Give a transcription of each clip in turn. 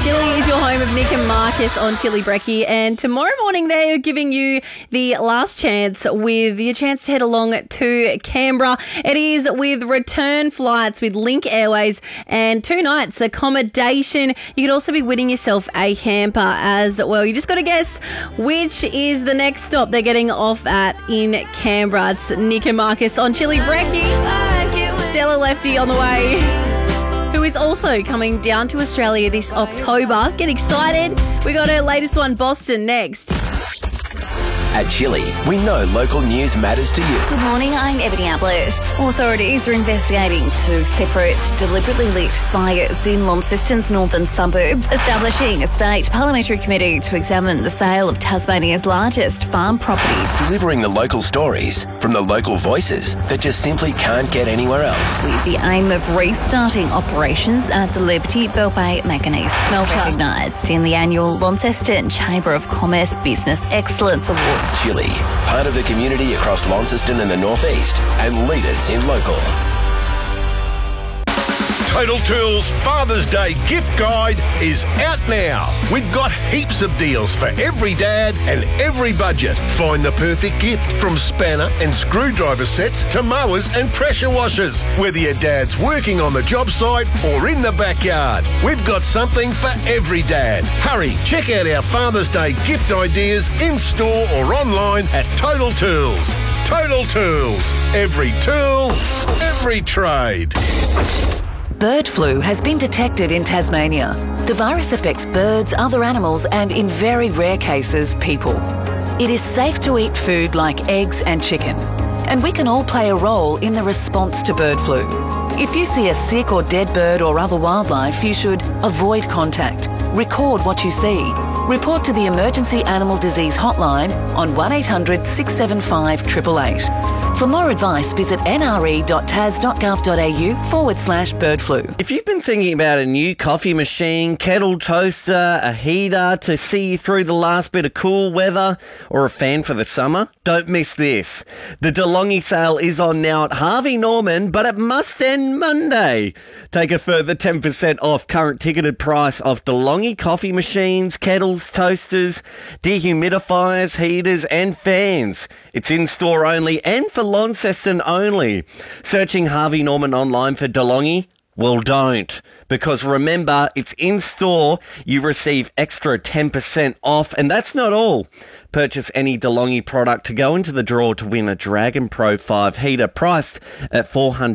Chili is your home of Nick and Marcus on Chili Brekkie, and tomorrow morning they are giving you the last chance with your chance to head along to Canberra. It is with return flights with Link Airways and 2 nights accommodation. You could also be winning yourself a hamper as well. You just got to guess which is the next stop they're getting off at in Canberra. It's Nick and Marcus on Chili Brekkie. Stella Lefty on the way, who is also coming down to Australia this October. Get excited. We got her latest one, Boston, next. At Chili, we know local news matters to you. Good morning, I'm Ebony Ablett. Authorities are investigating 2 separate, deliberately lit fires in Launceston's northern suburbs, establishing a state parliamentary committee to examine the sale of Tasmania's largest farm property. Delivering the local stories from the local voices that just simply can't get anywhere else. With the aim of restarting operations at the Liberty Bell Bay Manganese Smelter, recognised in the annual Launceston Chamber of Commerce Business Excellence Awards. Chili, part of the community across Launceston and the Northeast, and leaders in local. Total Tools Father's Day gift guide is out now. We've got heaps of deals for every dad and every budget. Find the perfect gift from spanner and screwdriver sets to mowers and pressure washers. Whether your dad's working on the job site or in the backyard, we've got something for every dad. Hurry, check out our Father's Day gift ideas in store or online at Total Tools. Total Tools. Every tool, every trade. Bird flu has been detected in Tasmania. The virus affects birds, other animals, and in very rare cases, people. It is safe to eat food like eggs and chicken, and we can all play a role in the response to bird flu. If you see a sick or dead bird or other wildlife, you should avoid contact, record what you see, report to the Emergency Animal Disease Hotline on 1800 675 888. For more advice, visit nre.tas.gov.au/bird flu. If you've been thinking about a new coffee machine, kettle toaster, a heater to see you through the last bit of cool weather, or a fan for the summer, don't miss this. The DeLonghi sale is on now at Harvey Norman, but it must end Monday. Take a further 10% off current ticketed price of DeLonghi coffee machines, kettles, toasters, dehumidifiers, heaters and fans. It's in-store only and for Launceston only. Searching Harvey Norman online for DeLonghi? Well, don't. Because remember, it's in-store, you receive extra 10% off, and that's not all. Purchase any DeLonghi product to go into the draw to win a Dragon Pro 5 heater priced at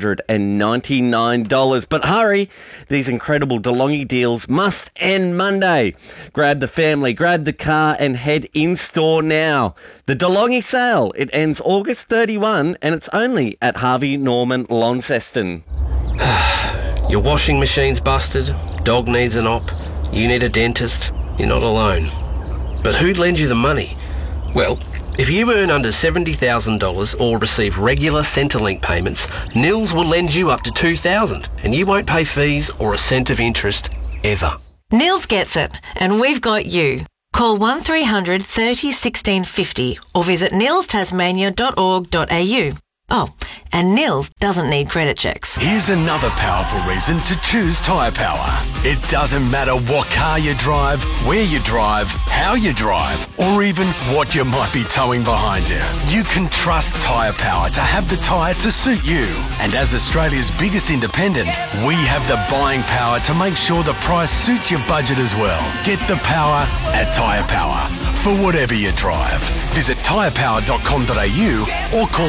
$499. But hurry, these incredible DeLonghi deals must end Monday. Grab the family, grab the car and head in-store now. The DeLonghi sale, it ends August 31 and it's only at Harvey Norman Launceston. Your washing machine's busted, dog needs an op, you need a dentist, you're not alone. But who'd lend you the money? Well, if you earn under $70,000 or receive regular Centrelink payments, Nils will lend you up to $2,000 and you won't pay fees or a cent of interest ever. Nils gets it, and we've got you. Call 1300 30 16 50 or visit nilstasmania.org.au. Oh, and Nils doesn't need credit checks. Here's another powerful reason to choose Tyre Power. It doesn't matter what car you drive, where you drive, how you drive, or even what you might be towing behind you. You can trust Tyre Power to have the tyre to suit you. And as Australia's biggest independent, we have the buying power to make sure the price suits your budget as well. Get the power at Tyre Power for whatever you drive. Visit tyrepower.com.au or call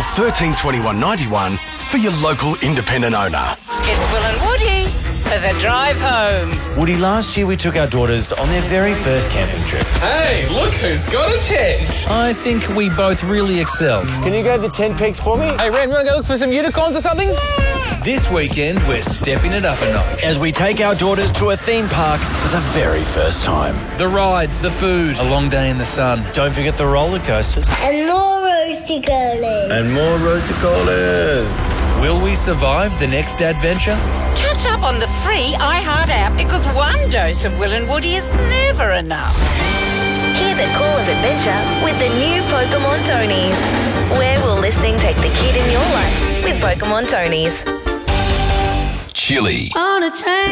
132191 for your local independent owner. It's Will and Woody for the drive home. Woody, last year we took our daughters on their very first camping trip. Hey, look who's got a tent. I think we both really excelled. Can you go to the tent peaks for me? Hey, Ren, you want to go look for some unicorns or something? This weekend, we're stepping it up a notch as we take our daughters to a theme park for the very first time. The rides, the food, a long day in the sun. Don't forget the roller coasters. And more roasty curlers. And more roasty curlers. Will we survive the next adventure? Catch up on the free iHeart app because one dose of Will and Woody is never enough. Hear the call of adventure with the new Pokemon Tonies. Where will listening take the kid in your life with Pokemon Tonies? Chili. On a train.